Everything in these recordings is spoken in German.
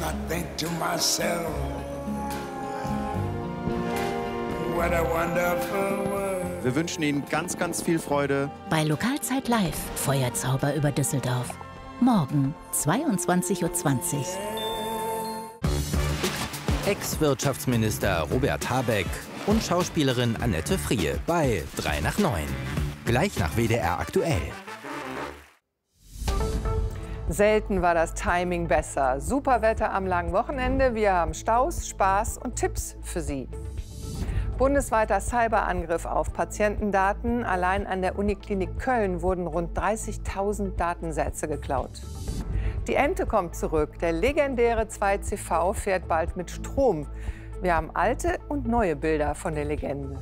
I think to myself, what a wonderful world. Wir wünschen Ihnen ganz, ganz viel Freude. Bei Lokalzeit Live, Feuerzauber über Düsseldorf. Morgen, 22:20 Uhr. Ex-Wirtschaftsminister Robert Habeck und Schauspielerin Annette Frier bei 3 nach 9. Gleich nach WDR aktuell. Selten war das Timing besser. Super Wetter am langen Wochenende. Wir haben Staus, Spaß und Tipps für Sie. Bundesweiter Cyberangriff auf Patientendaten. Allein an der Uniklinik Köln wurden rund 30.000 Datensätze geklaut. Die Ente kommt zurück. Der legendäre 2CV fährt bald mit Strom. Wir haben alte und neue Bilder von der Legende.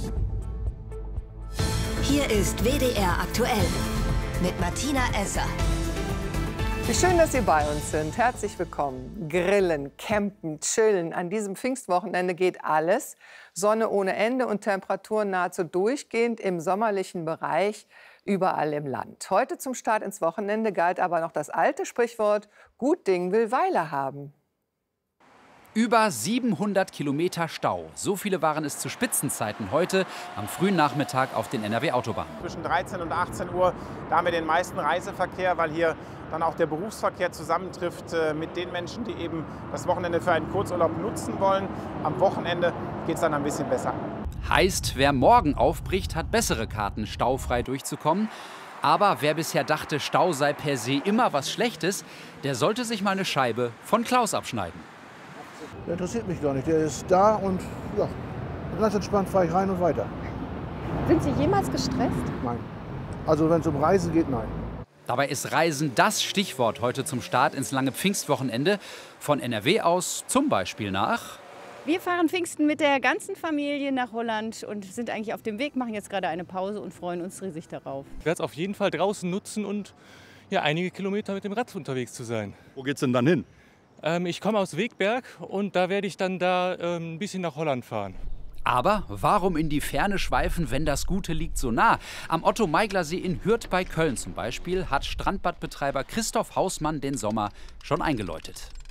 Hier ist WDR aktuell mit Martina Esser. Wie schön, dass Sie bei uns sind. Herzlich willkommen. Grillen, campen, chillen. An diesem Pfingstwochenende geht alles. Sonne ohne Ende und Temperaturen nahezu durchgehend im sommerlichen Bereich überall im Land. Heute zum Start ins Wochenende galt aber noch das alte Sprichwort: Gut Ding will Weile haben. Über 700 Kilometer Stau. So viele waren es zu Spitzenzeiten heute am frühen Nachmittag auf den NRW-Autobahnen. Zwischen 13 und 18 Uhr, da haben wir den meisten Reiseverkehr, weil hier dann auch der Berufsverkehr zusammentrifft mit den Menschen, die eben das Wochenende für einen Kurzurlaub nutzen wollen. Am Wochenende geht es dann ein bisschen besser. Heißt, wer morgen aufbricht, hat bessere Karten, staufrei durchzukommen. Aber wer bisher dachte, Stau sei per se immer was Schlechtes, der sollte sich mal eine Scheibe von Klaus abschneiden. Der interessiert mich gar nicht. Der ist da und ja, ganz entspannt fahre ich rein und weiter. Sind Sie jemals gestresst? Nein. Also wenn es um Reisen geht, nein. Dabei ist Reisen das Stichwort heute zum Start ins lange Pfingstwochenende. Von NRW aus zum Beispiel nach... Wir fahren Pfingsten mit der ganzen Familie nach Holland und sind eigentlich auf dem Weg, machen jetzt gerade eine Pause und freuen uns riesig darauf. Ich werde es auf jeden Fall draußen nutzen und ja, einige Kilometer mit dem Rad unterwegs zu sein. Wo geht's denn dann hin? Ich komme aus Wegberg und da werde ich dann ein bisschen nach Holland fahren. Aber warum in die Ferne schweifen, wenn das Gute liegt so nah? Am Otto-Meigler-See in Hürth bei Köln zum Beispiel hat Strandbadbetreiber Christoph Hausmann den Sommer schon eingeläutet.